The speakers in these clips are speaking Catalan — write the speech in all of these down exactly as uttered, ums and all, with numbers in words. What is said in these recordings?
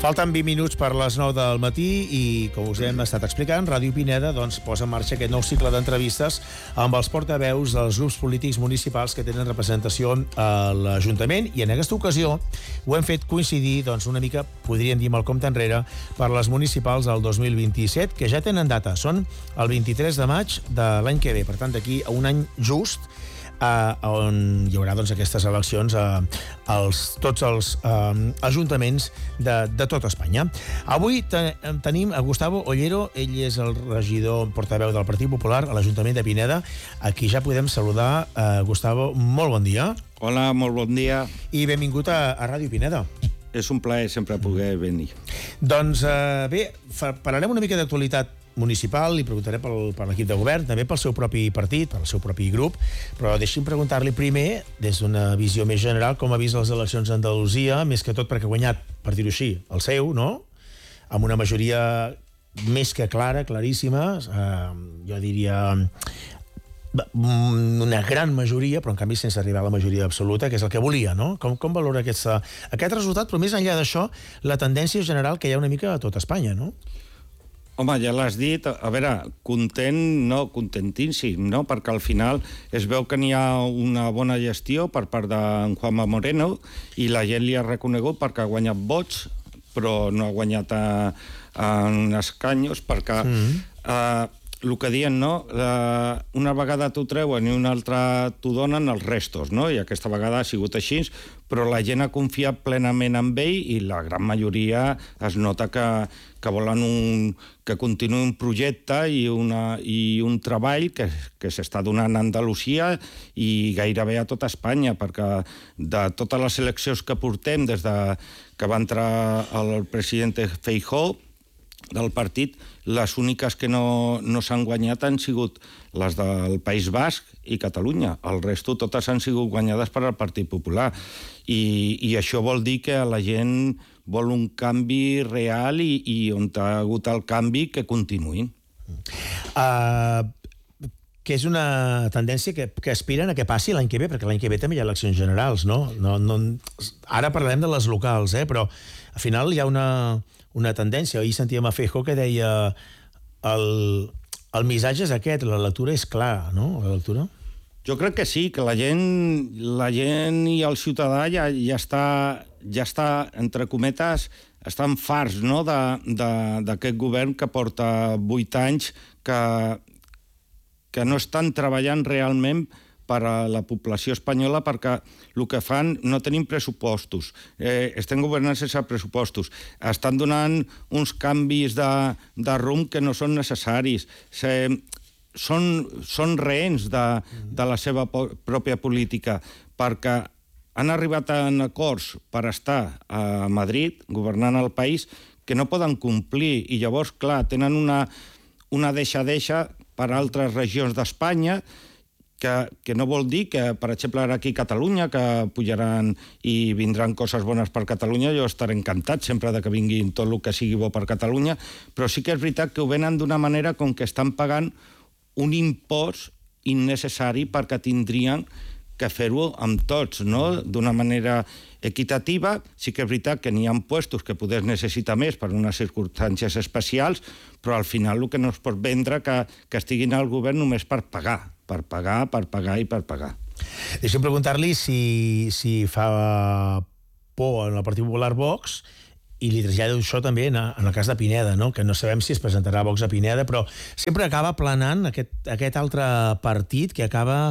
Falten vint minuts per les nou del matí i, com us hem estat explicant, Ràdio Pineda doncs, posa en marxa aquest nou cicle d'entrevistes amb els portaveus dels grups polítics municipals que tenen representació a l'Ajuntament, i en aquesta ocasió ho hem fet coincidir doncs, una mica, podríem dir, amb el compte enrere per les municipals del dos mil vint-i-set, que ja tenen data. Són el vint-i-tres de maig de l'any que ve, per tant, d'aquí a un any just, Uh, on hi haurà doncs, aquestes eleccions uh, als tots els uh, ajuntaments de, de tot Espanya. Avui te, tenim a Gustavo Ollero, ell és el regidor portaveu del Partit Popular a l'Ajuntament de Pineda, a qui ja podem saludar. uh, Gustavo, molt bon dia. Hola, molt bon dia. I benvingut a, a Ràdio Pineda. És un plaer sempre poder venir. Doncs uh, bé, parlarem una mica d'actualitat municipal, li preguntaré pel, per l'equip de govern, també pel seu propi partit, pel seu propi grup, però deixi'm preguntar-li primer, des d'una visió més general, com ha vist les eleccions a Andalusia, més que tot perquè ha guanyat, per dir-ho així, el seu, no? Amb una majoria més que clara, claríssima, eh, jo diria una gran majoria, però en canvi sense arribar a la majoria absoluta, que és el que volia, no? Com, com valora aquesta, aquest resultat, però més enllà d'això, la tendència general que hi ha una mica a tot Espanya, no? Home, ja l'has dit, a veure, content, no, contentíssim, no?, perquè al final es veu que n'hi ha una bona gestió per part d'en Juanma Moreno i la gent li ha reconegut perquè ha guanyat vots, però no ha guanyat a, a, en escanyos, perquè mm. eh, el que diuen, no?, eh, una vegada t'ho treuen i una altra t'ho donen els restos, no?, i aquesta vegada ha sigut així, però la gent ha confiat plenament en ell i la gran majoria es nota que, que volen un, que continuï un projecte i, una, i un treball que, que s'està donant a Andalusia i gairebé a tot Espanya, perquè de totes les eleccions que portem des de que va entrar el president Feijóo del partit, les úniques que no, no s'han guanyat han sigut les del País Basc i Catalunya. El resto totes han sigut guanyades per al Partit Popular. I, i això vol dir que la gent vol un canvi real i, i on ha hagut el canvi que continuïn. Uh, que és una tendència que, que aspiren a que passi l'any que ve, perquè l'any que ve també hi ha eleccions generals, no? No, no ara parlarem de les locals, eh? Però al final hi ha una, una tendència. Ahir sentíem a Feijóo que deia el, el missatge és aquest, la lectura és clara, no? La lectura? Jo crec que sí, que la gent, la gent i el ciutadà ja, ja, està, ja està, entre cometes, estan farts, no?, d'aquest govern que porta vuit anys que, que no estan treballant realment per a la població espanyola, perquè el que fan, no tenim pressupostos, eh, estem governant sense pressupostos, estan donant uns canvis de, de rumb que no són necessaris, se, són, són rehens de, de la seva pròpia política, perquè han arribat a acords per estar a Madrid, governant el país, que no poden complir, i llavors, clar, tenen una, una deixa-deixa per a altres regions d'Espanya, que, que no vol dir que, per exemple, ara aquí a Catalunya, que pujaran i vindran coses bones per Catalunya, jo estaré encantat sempre de que vinguin tot el que sigui bo per Catalunya, però sí que és veritat que ho venen d'una manera com que estan pagant un impost innecessari perquè tindrien que fer-ho amb tots, no?, d'una manera equitativa. Sí que és veritat que n'hi ha puestos que poder necessitar més per unes circumstàncies especials, però al final el que no es pot vendre que, que estiguin al govern només per pagar, per pagar, per pagar i per pagar. Deixa'm preguntar-li si, si fa por en el Partit Popular Vox, i li trasllado això també en, en el cas de Pineda, no?, que no sabem si es presentarà Vox a Pineda, però sempre acaba planant aquest, aquest altre partit que acaba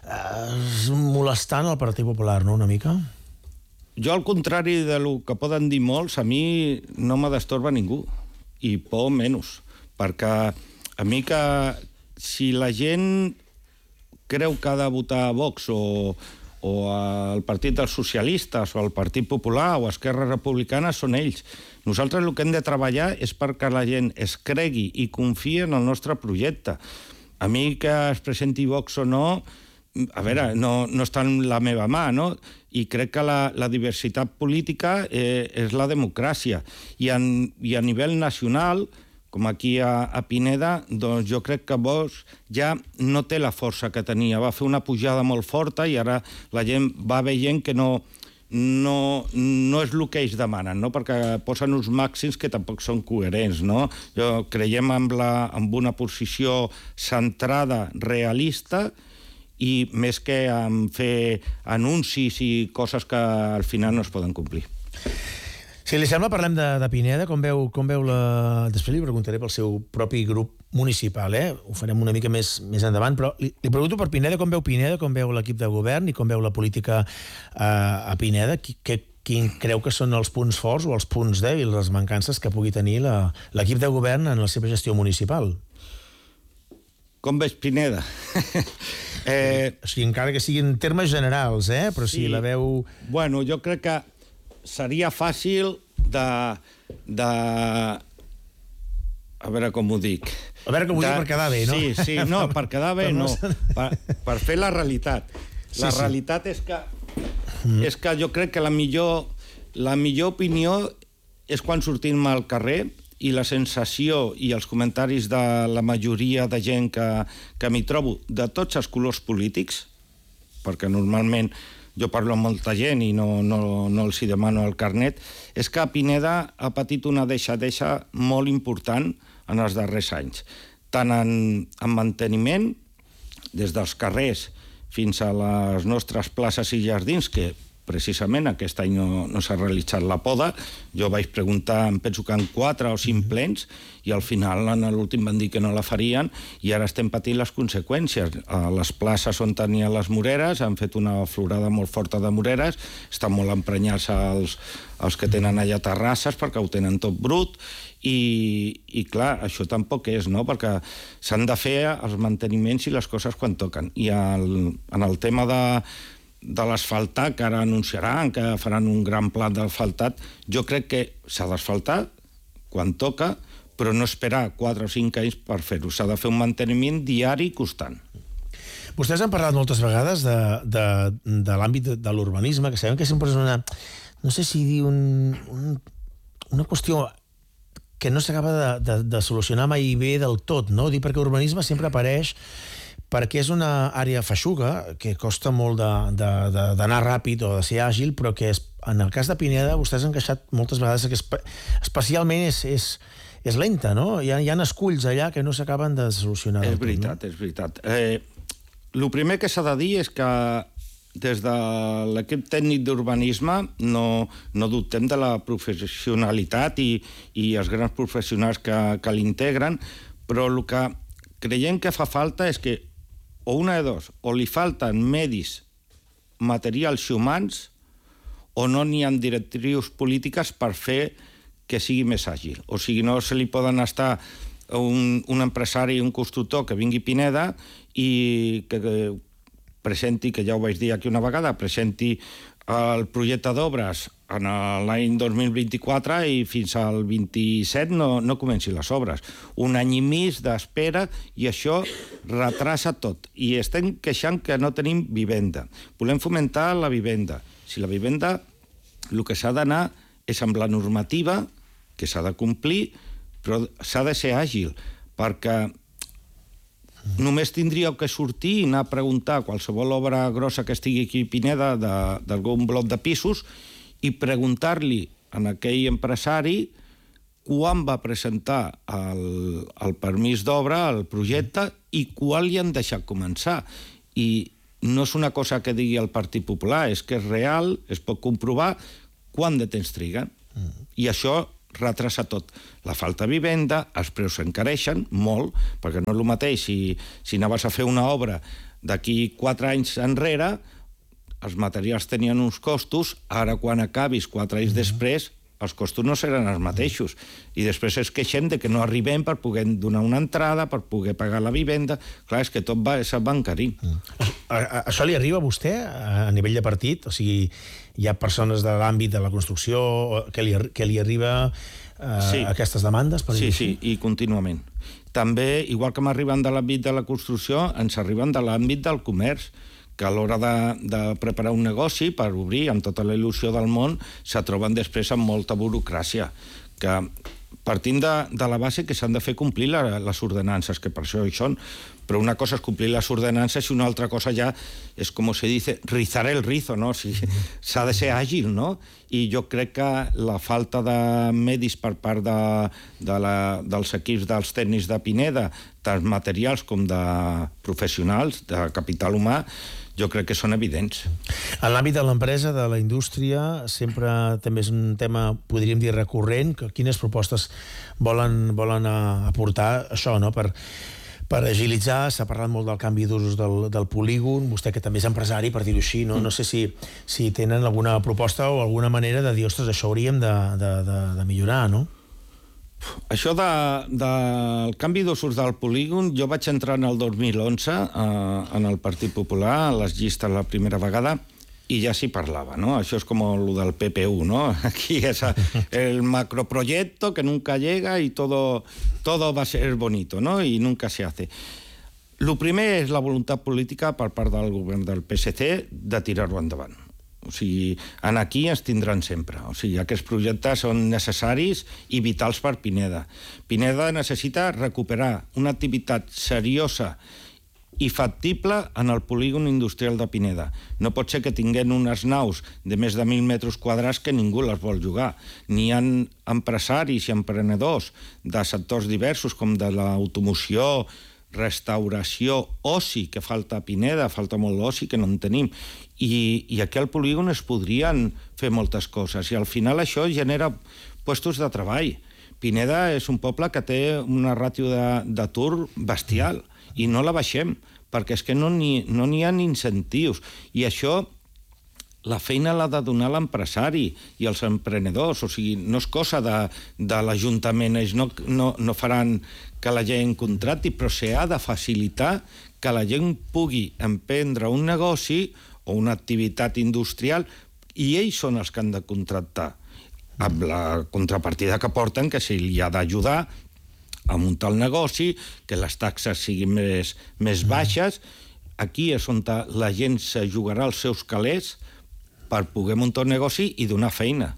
eh, molestant el Partit Popular, no?, una mica? Jo, al contrari de lo que poden dir molts, a mi no me destorba ningú, i por menys, perquè a mi que si la gent creu que ha de votar a Vox o, o al Partit dels Socialistes o al Partit Popular o a Esquerra Republicana, són ells. Nosaltres el que hem de treballar és perquè la gent es cregui i confiï en el nostre projecte. A mi que es presenti Vox o no, a veure, no, no està en la meva mà, no? I crec que la, la diversitat política eh, és la democràcia. I, en, i a nivell nacional, com aquí a, a Pineda, doncs jo crec que Vox ja no té la força que tenia. Va fer una pujada molt forta i ara la gent va veient que no, no, no és el que ells demanen, no? Perquè posen uns màxims que tampoc són coherents, no? Jo creiem en, la, en una posició centrada, realista, i més que en fer anuncis i coses que al final no es poden complir. Si li sembla, parlem de, de Pineda. Com veu, com veu la... Després li preguntaré pel seu propi grup municipal, eh? Ho farem una mica més, més endavant, però li, li pregunto per Pineda, com veu Pineda, com veu l'equip de govern i com veu la política eh, a Pineda. Qui, que, quin creu que són els punts forts o els punts dèbils, les mancances que pugui tenir l'equip de govern en la seva gestió municipal? Com veig Pineda? eh... O sigui, encara que siguin termes generals, eh? Però si sí, la veu... Bueno, jo crec que seria fàcil de, de... A veure com ho dic. A veure com ho de... dic per quedar bé, no? Sí, sí, no, per quedar bé no. Per, per fer la realitat. La sí, realitat sí. és que mm. és que jo crec que la millor, la millor opinió és quan sortim al carrer i la sensació i els comentaris de la majoria de gent que, que m'hi trobo, de tots els colors polítics, perquè normalment jo parlo amb molta gent i no, no, no els hi demano el carnet, és que Pineda ha patit una deixadesa molt important en els darrers anys, tant en, en manteniment, des dels carrers fins a les nostres places i jardins, que precisament aquest any no, no s'ha realitzat la poda. Jo vaig preguntar, em penso que en quatre o cinc plens, i al final en l'últim van dir que no la farien, i ara estem patint les conseqüències. A les places on tenien les moreres han fet una florada molt forta de moreres, estan molt emprenyats els, els que tenen allà terrasses perquè ho tenen tot brut, i, i clar, això tampoc és, no? Perquè s'han de fer els manteniments i les coses quan toquen. I el, en el tema de de l'asfaltat, que ara anunciaran que faran un gran pla d'asfaltat, jo crec que s'ha d'asfaltar quan toca, però no esperar quatre o cinc anys per fer-ho. S'ha de fer un manteniment diari constant. Vostès han parlat moltes vegades de, de, de l'àmbit de, de l'urbanisme, que sabem que sempre és una... No sé si dir un, un, una qüestió que no s'acaba de, de, de solucionar mai bé del tot, no? Dic perquè urbanisme sempre apareix perquè és una àrea feixuga, que costa molt d'anar ràpid o de ser àgil, però que és, en el cas de Pineda vostès han queixat moltes vegades que espe, especialment és, és, és lenta, no? Hi ha, hi ha esculls allà que no s'acaben de solucionar. És veritat, tot, no? És veritat. Eh, el primer que s'ha de dir és que des de l'equip tècnic d'urbanisme no, no dubtem de la professionalitat i, i els grans professionals que, que l'integren, però el que creiem que fa falta és que o una de dos, o li falten medis materials i humans, o no n'hi ha directrius polítiques per fer que sigui més àgil. O sigui, no se li poden estar un, un empresari, un constructor que vingui a Pineda i que, que presenti, que ja ho vaig dir aquí una vegada, presenti el projecte d'obres en l'any dos mil vint-i-quatre i fins al vint-i-set no, no comenci les obres. Un any i mig d'espera i això retrasa tot. I estem queixant que no tenim vivenda. Volem fomentar la vivenda. Si la vivenda, el que s'ha d'anar és amb la normativa, que s'ha de complir, però s'ha de ser àgil, perquè només tindríeu que sortir i anar a preguntar qualsevol obra grossa que estigui aquí a Pineda d'algun bloc de pisos i preguntar-li a aquell empresari quan va presentar el, el permís d'obra, el projecte, i quan li han deixat començar. I no és una cosa que digui el Partit Popular, és que és real, es pot comprovar quant de temps triguen. I això retrasa tot. La falta de vivenda, els preus s'encareixen molt, perquè no és el mateix si, si anaves a fer una obra d'aquí quatre anys enrere, els materials tenien uns costos, ara quan acabis quatre anys després, els costos no seran els mateixos. I després es queixem de que no arribem per poder donar una entrada, per poder pagar la vivenda. Clar, és que tot va, se'n va encarir. Això li arriba a vostè a nivell de partit? O sigui, hi ha persones de l'àmbit de la construcció que li, que li arriba eh, sí. aquestes demandes? Per sí, sí, i contínuament. També, igual que m'arriben de l'àmbit de la construcció, ens arriben de l'àmbit del comerç, que a l'hora de, de preparar un negoci per obrir amb tota la il·lusió del món se troben després amb molta burocràcia, que partint de, de la base que s'han de fer complir la, les ordenances, que per això hi són, però una cosa és complir les ordenances i una altra cosa ja és, com se dice, rizar el rizo, no? O sigui, s'ha de ser àgil, no? I jo crec que la falta de medis per part de, de la, dels equips dels tècnics de Pineda, tant materials com de professionals, de capital humà, jo crec que són evidents. En l'àmbit de l'empresa, de la indústria, sempre també és un tema, podríem dir, recurrent. Quines propostes volen, volen aportar això, no?, per, per agilitzar? S'ha parlat molt del canvi d'usos del, del polígon. Vostè, que també és empresari, per dir-ho així, no, no sé si, si tenen alguna proposta o alguna manera de dir, ostres, això hauríem de, de, de, de millorar, no? Això de, del canvi d'usos del polígon, jo vaig entrar en el dos mil onze eh, en el Partit Popular, a les llistes la primera vegada, i ja s'hi parlava, ¿no? Això és com el del P P U, ¿no? Aquí és el macroproyecto que nunca llega y todo, todo va a ser bonito, ¿no? Y nunca se hace. Lo primer és la voluntat política per part del govern del P S C de tirar-ho endavant. O sigui, en aquí ens tindran sempre. O sigui, aquests projectes són necessaris i vitals per Pineda. Pineda necessita recuperar una activitat seriosa i factible en el polígon industrial de Pineda. No pot ser que tinguem unes naus de més de mil metres quadrats que ningú les vol jugar. N'hi ha empresaris i emprenedors de sectors diversos, com de l'automoció, restauració, oci, que falta a Pineda, falta molt d'oci, que no en tenim. I, i aquí al polígon es podrien fer moltes coses, i al final això genera puestos de treball. Pineda és un poble que té una ràtio d'atur bestial, i no la baixem, perquè és que no n'hi no n'hi ha incentius. I això, la feina l'ha de donar l'empresari i els emprenedors, o sigui, no és cosa de, de l'Ajuntament, ells no, no, no faran que la gent contracti, però s'ha de facilitar que la gent pugui emprendre un negoci o una activitat industrial, i ells són els que han de contractar, amb la contrapartida que porten, que se li ha d'ajudar a muntar el negoci, que les taxes siguin més, més baixes. Aquí és on la gent se jugarà els seus calés per poder muntar un negoci i donar feina.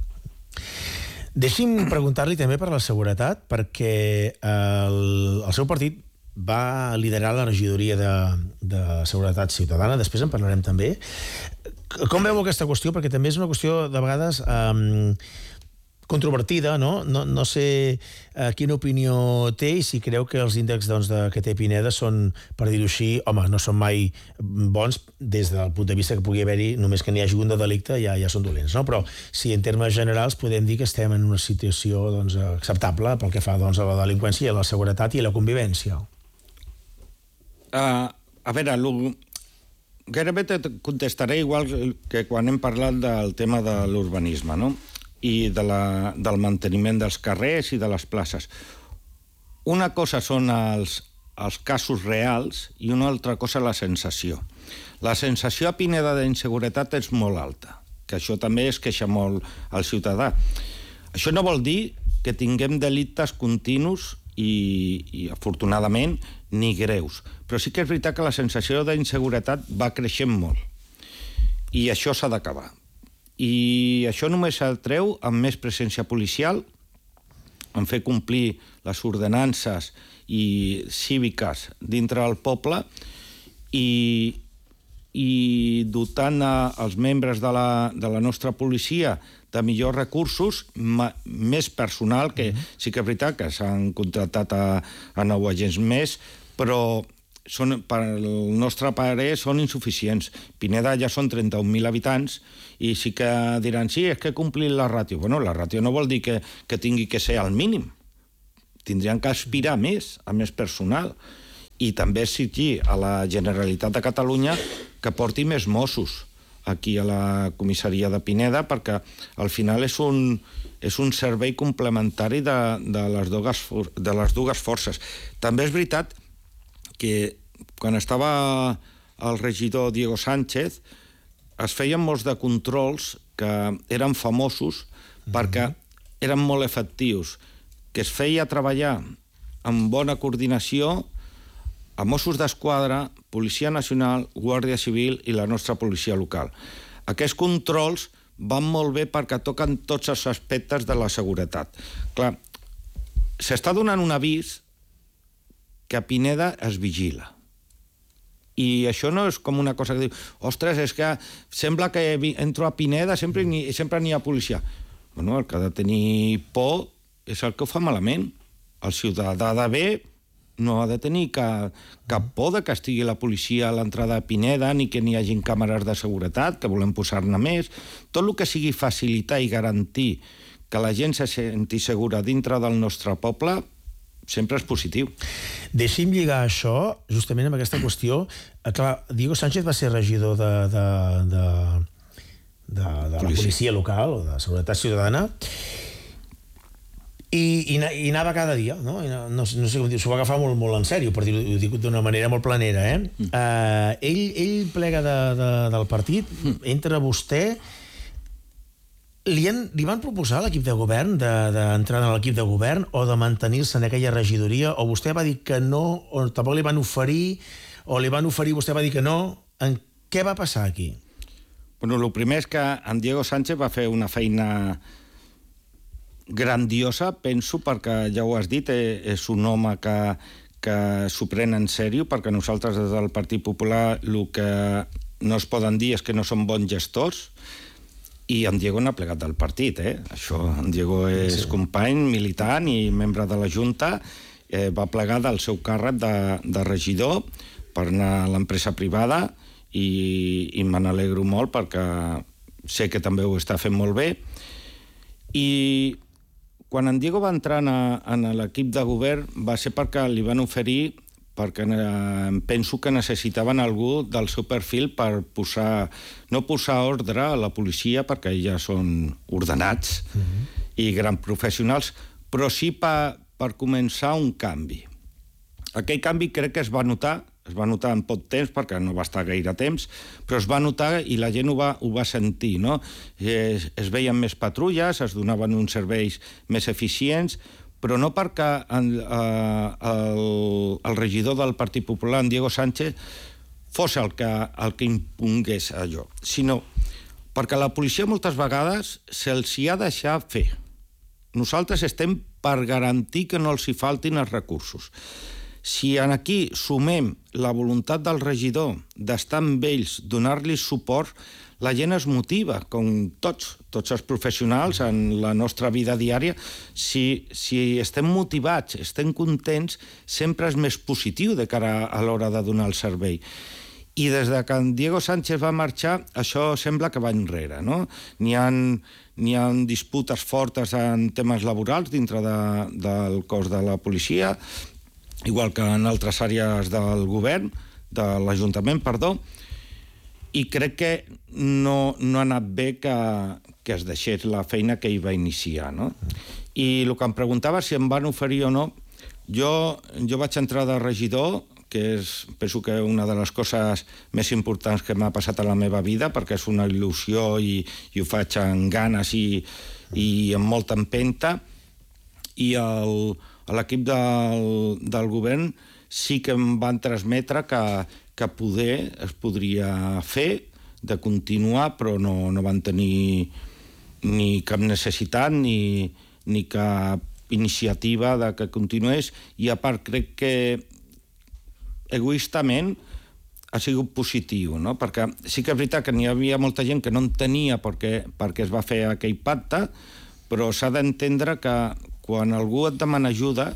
Deixi'm preguntar-li també per la seguretat, perquè el, el seu partit va liderar la regidoria de, de Seguretat Ciutadana, després en parlarem també. Com veu aquesta qüestió? Perquè també és una qüestió, de vegades, um, controvertida, no? No, no sé uh, quina opinió té i si creu que els índexs, doncs, de, que té Pineda són, per dir-ho així, home, no són mai bons des del punt de vista que pugui haver-hi, només que n'hi hagi un de delicte ja, ja són dolents, no? Però si en termes generals podem dir que estem en una situació, doncs, acceptable pel que fa, doncs, a la delinqüència, a la seguretat i a la convivència. Uh, a veure, lo, gairebé te contestaré igual que quan hem parlat del tema de l'urbanisme, no? I de la, del manteniment dels carrers i de les places. Una cosa són els, els casos reals i una altra cosa la sensació. La sensació a Pineda d'inseguretat és molt alta, que això també es queixa molt al ciutadà. Això no vol dir que tinguem delictes continus i, i afortunadament, ni greus. Però sí que és veritat que la sensació d'inseguretat va creixent molt. I això s'ha d'acabar. I això només s'atreu amb més presència policial, en fer complir les ordenances i cíviques dintre del poble i, i dotant els membres de la, de la nostra policia de millors recursos, ma, més personal, que sí que és veritat que s'han contractat a, a nou agents més, però són, per el nostre parer són insuficients. Pineda ja són trenta-un mil habitants i sí que diran, sí, és que complir la ràtio. Bueno, la ràtio no vol dir que, que tingui que ser al mínim. Tindrien que aspirar més, a més personal. I també exigir a la Generalitat de Catalunya que porti més Mossos aquí a la comissaria de Pineda, perquè al final és un, és un servei complementari de, de, les dues, de les dues forces. També és veritat que quan estava el regidor Diego Sánchez es feien molts de controls que eren famosos perquè eren molt efectius, que es feia treballar amb bona coordinació a Mossos d'Esquadra, Policia Nacional, Guàrdia Civil i la nostra policia local. Aquests controls van molt bé perquè toquen tots els aspectes de la seguretat. Clar, s'està donant un avís que a Pineda es vigila. I això no és com una cosa que diu, ostres, és que sembla que entro a Pineda sempre n'hi sempre n'hi ha policia. Bueno, el que ha de tenir por és el que ho fa malament. El ciutadà de bé no ha de tenir cap, cap por de que estigui la policia a l'entrada de Pineda, ni que n'hi hagin càmeres de seguretat, que volem posar-ne més. Tot el que sigui facilitar i garantir que la gent se senti segura dintre del nostre poble sempre és positiu. Deixi'm lligar això, justament amb aquesta qüestió. Clar, Diego Sánchez va ser regidor de, de, de, de, de la policia local, o de seguretat ciutadana, i, i, i anava cada dia, no? No, no sé com dir, s'ho va agafar molt, molt en sèrio, per dir-ho dir d'una manera molt planera, eh? Mm. Uh, ell, ell plega de, de, del partit, mm. entra vostè. Li, han, li van proposar a l'equip de govern d'entrar de, en l'equip de govern o de mantenir-se en aquella regidoria, o vostè va dir que no, o tampoc li van oferir, o li van oferir i vostè va dir que no? En què va passar aquí? Bueno, el primer és que en Diego Sánchez va fer una feina grandiosa, penso, perquè ja ho has dit, és un home que, que s'ho pren en sèrio, perquè nosaltres des del Partit Popular el que no es poden dir és que no som bons gestors. I en Diego n'ha plegat del partit, eh? Això, en Diego és sí. company, militant i membre de la Junta, eh, va plegar del seu càrrec de, de regidor per anar a l'empresa privada i, i me n'alegro molt perquè sé que també ho està fent molt bé. I quan en Diego va entrar en, en l'equip de govern va ser perquè li van oferir, perquè eh, penso que necessitaven algú del seu perfil per posar, no posar ordre a la policia, perquè ja són ordenats uh-huh. i grans professionals, però sí per, per començar un canvi. Aquell canvi crec que es va notar, es va notar en poc temps, perquè no va estar gaire temps, però es va notar i la gent ho va, ho va sentir, no? Es, es veien més patrulles, es donaven uns serveis més eficients, però no perquè el, el, el regidor del Partit Popular, en Diego Sánchez, fos el que, el que impongués allò, sinó perquè la policia moltes vegades se'ls hi ha de deixar fer. Nosaltres estem per garantir que no els hi faltin els recursos. Si aquí sumem la voluntat del regidor d'estar amb ells, donar-los suport, la gent es motiva, com tots, tots els professionals en la nostra vida diària. Si, si estem motivats, estem contents, sempre és més positiu de cara a l'hora de donar el servei. I des de que en Diego Sánchez va marxar, això sembla que va enrere, no? N'hi ha, n'hi ha disputes fortes en temes laborals dintre de, del cos de la policia, igual que en altres àrees del govern, de l'Ajuntament, perdó, i crec que no, no ha anat bé que, que es deixés la feina que ell va iniciar, no? I el que em preguntava si em van oferir o no, jo, jo vaig entrar de regidor, que és, penso que una de les coses més importants que m'ha passat a la meva vida, perquè és una il·lusió i, i ho faig amb ganes i, i amb molta empenta, i el, l'equip del, del govern sí que em van transmetre que, que poder es podria fer, de continuar, però no, no van tenir ni cap necessitat ni, ni cap iniciativa de que continués, i a part crec que egoistament ha sigut positiu, no? Perquè sí que és veritat que n'hi havia molta gent que no entenia per què, per què es va fer aquell pacte, però s'ha d'entendre que quan algú et demana ajuda,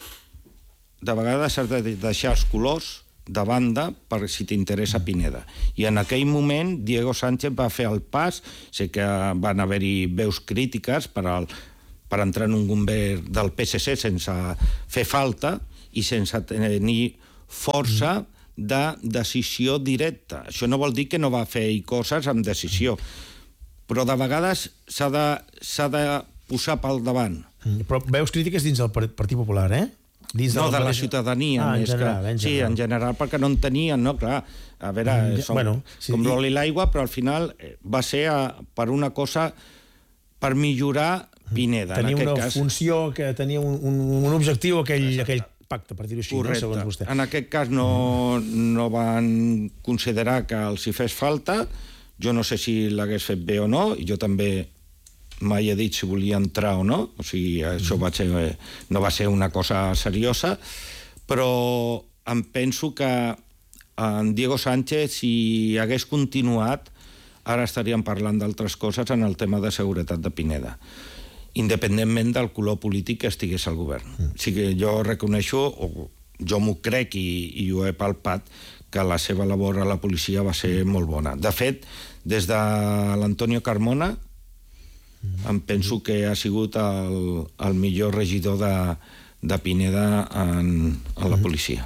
de vegades has de deixar els colors de banda per si t'interessa Pineda. I en aquell moment Diego Sánchez va fer el pas, sé que van haver-hi veus crítiques per, al, per entrar en un govern del P S C sense fer falta i sense tenir força de decisió directa. Això no vol dir que no va fer coses amb decisió, però de vegades s'ha de, s'ha de posar pel davant. Però veus crítiques dins del Partit Popular, eh? Dins no, de la ciutadania. Ah, més en general, que... en general. Sí, en general, perquè no en tenien, no? Clar, a veure, som bueno, sí, com l'oli i l'aigua, però al final va ser a, per una cosa, per millorar Pineda. Tenia en una cas. funció, que tenia un, un, un objectiu, aquell, aquell pacte, per dir-ho així, no? Segons vostè. En aquest cas no, no van considerar que els hi fes falta. Jo no sé si l'hagués fet bé o no, i jo també mai he dit si volia entrar o no, o sigui, això va ser, no va ser una cosa seriosa, però em penso que en Diego Sánchez, si hagués continuat, ara estaríem parlant d'altres coses en el tema de seguretat de Pineda, independentment del color polític que estigués al govern. Mm. O sigui, jo reconeixo, o jo m'ho crec i, i ho he palpat, que la seva labor a la policia va ser molt bona. De fet, des de l'Antonio Carmona, mm. em penso que ha sigut el, el millor regidor de, de Pineda en, en la policia.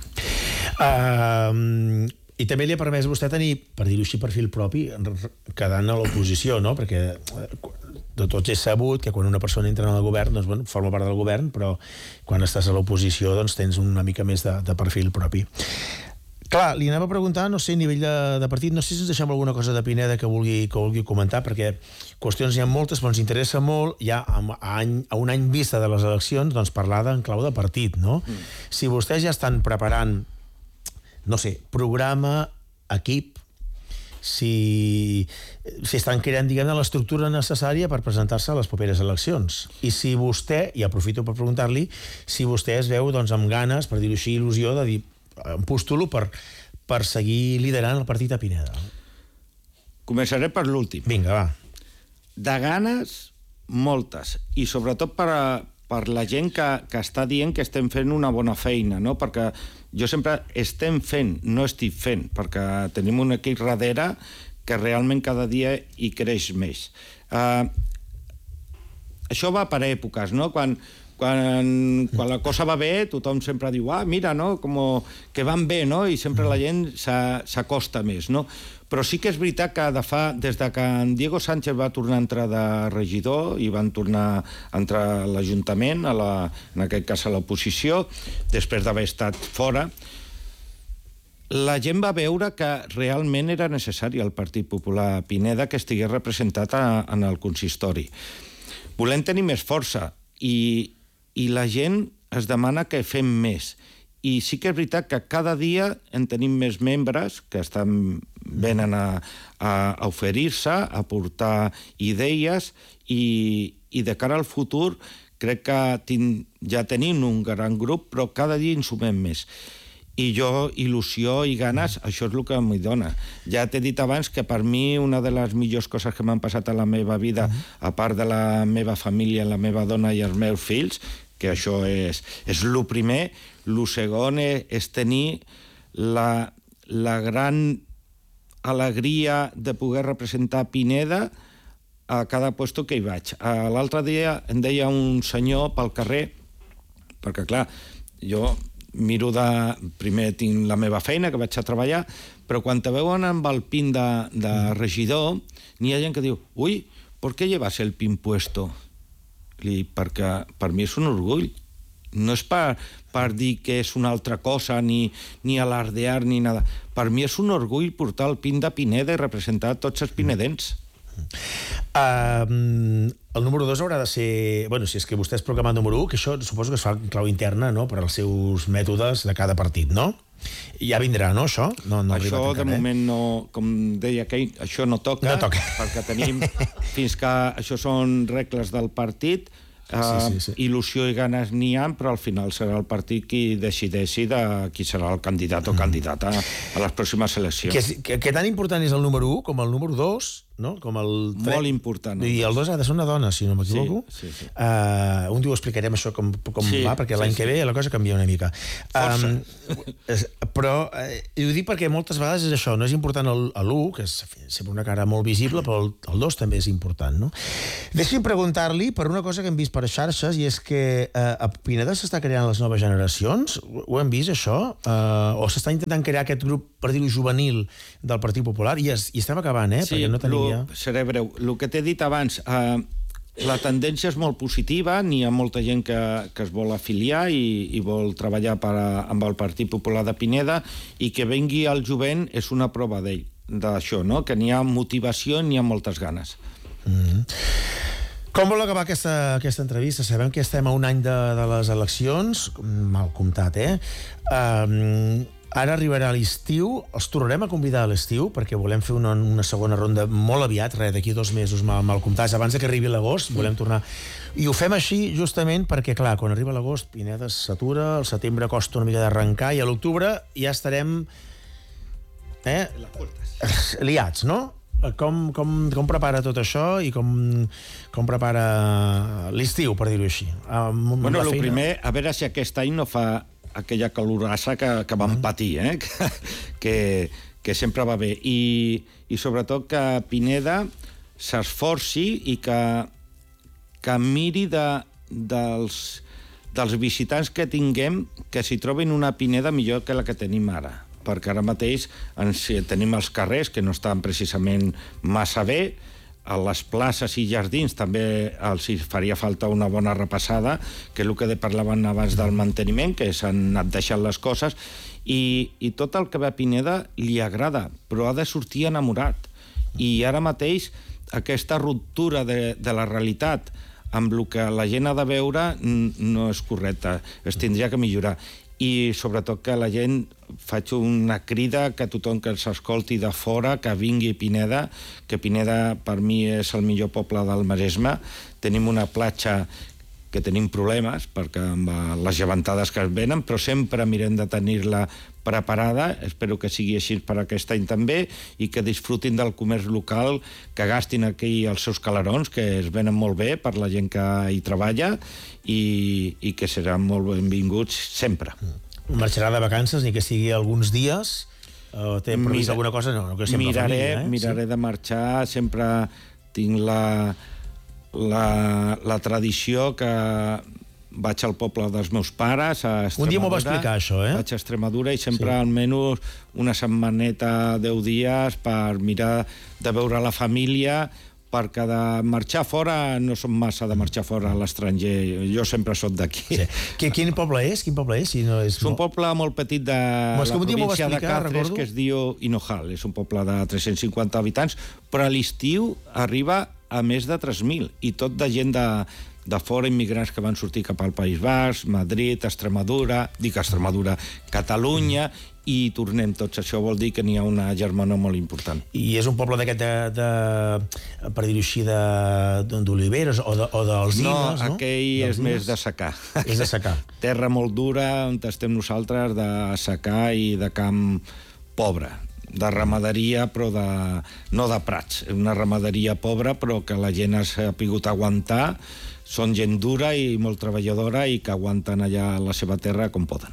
Uh, I també li ha permès a vostè tenir, per dir-ho així, perfil propi, quedant a l'oposició, no? Perquè de tots és sabut que quan una persona entra en el govern, doncs, bueno, forma part del govern, però quan estàs a l'oposició doncs, tens una mica més de, de perfil propi. Clar, li anava a preguntar, no sé, a nivell de, de partit, no sé si ens deixem alguna cosa de Pineda que vulgui, que vulgui comentar, perquè qüestions hi ha moltes, però ens interessa molt, ja a, any, a un any vista de les eleccions, doncs parlar en clau de partit, no? Mm. Si vostès ja estan preparant, no sé, programa, equip, si, si estan creant, diguem-ne, l'estructura necessària per presentar-se a les properes eleccions. I si vostè, i aprofito per preguntar-li, si vostè es veu, doncs, amb ganes, per dir-ho així, il·lusió, de dir, em postulo per, per seguir liderant el partit a Pineda. Començaré per l'últim. Vinga, va. De ganes, moltes. I sobretot per, a, per la gent que, que està dient que estem fent una bona feina, no? Perquè jo sempre estem fent, no estic fent, perquè tenim un equip darrere que realment cada dia hi creix més. Uh, això va per èpoques, no? Quan, quan, quan la cosa va bé, tothom sempre diu, ah, mira, no? Com que van bé, no? I sempre la gent s'acosta més, no? Però sí que és veritat que de fa, des de que en Diego Sánchez va tornar a entrar de regidor i van tornar a entrar a l'Ajuntament, a la, en aquest cas a l'oposició, després d'haver estat fora, la gent va veure que realment era necessari el Partit Popular Pineda que estigués representat a, en el consistori. Volem tenir més força i, i la gent es demana que fem més. I sí que és veritat que cada dia en tenim més membres que estan venen a, a oferir-se, a portar idees i, i de cara al futur crec que tin, ja tenim un gran grup, però cada dia en sumem més. I jo, il·lusió i ganes, això és el que m'hi dona. Ja t'he dit abans que per mi una de les millors coses que m'han passat a la meva vida, a part de la meva família, la meva dona i els meus fills, que això és, és el primer. El segon és, és tenir la, la gran alegria de poder representar Pineda a cada puesto que hi vaig. L'altre dia em deia un senyor pel carrer, perquè clar, jo miro de... Primer tinc la meva feina, que vaig a treballar, però quan te veuen amb el pin de, de regidor, n'hi ha gent que diu, ui, ¿por qué llevas el pin puesto? I perquè per mi és un orgull. No és per, per dir que és una altra cosa, ni, ni alardear, ni nada. Per mi és un orgull portar el pin de Pineda i representar tots els pinedens. Um, el número dos haurà de ser... Bueno, si és que vostè és proclamat número un, que això suposo que es fa en clau interna, no?, per als seus mètodes de cada partit, no? Ja vindrà, no, això? No, no això, de encara, moment, eh? no... Com deia aquell, això no toca, no toca. Perquè tenim... Fins que això són regles del partit... Uh, sí, sí, sí. Il·lusió i ganes n'hi ha, però al final serà el partit qui decideixi de qui serà el candidat o candidata a, a les pròximes eleccions. Que, que, que tan important és el número un com el número dos, no? Com el tre... Molt important. I el dos ha de ser una dona, si no m'equivoco. Sí, sí, sí. Uh, un dia ho explicarem això com, com sí, va, perquè l'any sí, que ve sí. la cosa canvia una mica. Força. Um, però uh, ho dic perquè moltes vegades és això, no és important l'u, que és sempre una cara molt visible, però el dos també és important, no? Deixi'm preguntar-li per una cosa que hem vist per xarxes, i és que eh, a Pineda s'està creant les noves generacions. Ho hem vist, això? Eh, o s'està intentant crear aquest grup, per dir-ho, juvenil del Partit Popular? I, es, i estem acabant, eh? Sí, perquè no tenim ja... seré breu. El que t'he dit abans, eh, la tendència és molt positiva, n'hi ha molta gent que, que es vol afiliar i, i vol treballar per a, amb el Partit Popular de Pineda, i que vengui al jovent és una prova d'ell, d'això, no? Que n'hi ha motivació i n'hi ha moltes ganes. Mm-hmm. Com vol acabar aquesta, aquesta entrevista? Sabem que estem a un any de, de les eleccions, mal comptat, eh? Um, Ara arribarà l'estiu, els tornarem a convidar a l'estiu, perquè volem fer una, una segona ronda molt aviat, res, d'aquí dos mesos mal, mal comptats, abans de que arribi l'agost, volem tornar. I ho fem així justament perquè, clar, quan arriba l'agost, Pineda s'atura, el setembre costa una mica d'arrencar, i a l'octubre ja estarem eh, liats, no? Com, com, com prepara tot això i com, com prepara l'estiu, per dir-ho així? Amb, bueno, el primer, a veure si aquest any no fa aquella calorassa que, que vam patir, eh? que, que, que sempre va bé. I, i sobretot que Pineda s'esforci i que, que miri de, dels, dels visitants que tinguem que s'hi trobin una Pineda millor que la que tenim ara. Perquè ara mateix ens, tenim els carrers que no estan precisament massa bé, a les places i jardins també els faria falta una bona repassada, que és el que parlaven abans del manteniment, que s'han anat deixant les coses, i, i tot el que ve a Pineda li agrada, però ha de sortir enamorat. I ara mateix aquesta ruptura de, de la realitat amb el que la gent ha de veure no és correcta, es tindria que millorar. I sobretot que la gent faig una crida que tothom que s'escolti de fora, que vingui a Pineda, que Pineda per mi és el millor poble del Maresme. Tenim una platja que tenim problemes perquè amb les llevantades que es venen, però sempre mirem de tenir-la preparada, espero que sigui així per aquest any també, i que disfrutin del comerç local, que gastin aquí els seus calarons, que es venen molt bé per la gent que hi treballa, i, i que seran molt benvinguts sempre. Marxarà de vacances, ni que sigui alguns dies? O té previst alguna cosa? No, no que sempre miraré, família, eh? miraré sí? de marxar, sempre tinc la, la, la tradició que vaig al poble dels meus pares, a Extremadura. Un dia m'ho va explicar, això, eh? Vaig a Extremadura i sempre sí. almenys una setmaneta, deu dies, per mirar de veure la família, perquè de marxar fora no som massa de marxar fora a l'estranger. Jo sempre soc d'aquí. Sí. Quin poble és? Quin poble és? Si no és... És un poble molt petit de la província de Cáceres, que es diu Hinojal. És un poble de tres-cents cinquanta habitants, però a l'estiu arriba a més de tres mil, i tot de gent de, de fora, immigrants que van sortir cap al País Basc, Madrid, Extremadura, dic Extremadura, Catalunya, i tornem tots. Això vol dir que n'hi ha una germana molt important. I és un poble d'aquest, de, de, per dir-ho així, d'oliveres o, de, o dels no, Imes, no? Aquell és més de secà. És de secà. Terra molt dura, on estem nosaltres, de secà i de camp pobre. De ramaderia, però de, no de prats. Una ramaderia pobra, però que la gent ha sapigut aguantar. Són gent dura i molt treballadora i que aguanten allà la seva terra com poden.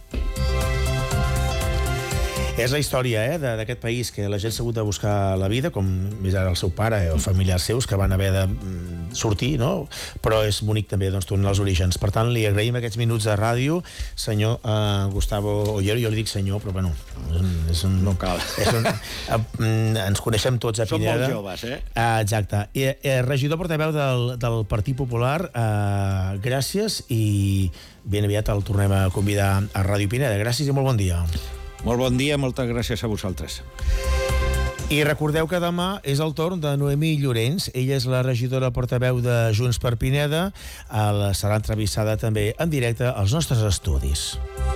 És la història eh, d'aquest país, que la gent s'ha hagut de buscar la vida, com més ara el seu pare o familiars seus, que van haver de sortir, no? Però és bonic també doncs, tornar als orígens. Per tant, li agraïm aquests minuts de ràdio, senyor uh, Gustavo Ollero. Jo li dic senyor, però bueno, és un... No cal. És un, uh, ens coneixem tots a Pineda. Som molt joves, eh? Uh, exacte. I, uh, regidor portaveu del, del Partit Popular, uh, gràcies, i ben aviat el tornem a convidar a Ràdio Pineda. Gràcies i molt bon dia. Molt bon dia, moltes gràcies a vosaltres. I recordeu que demà és el torn de Noemí Llorenç. Ella és la regidora portaveu de Junts per Pineda. Serà entrevistada també en directe als nostres estudis.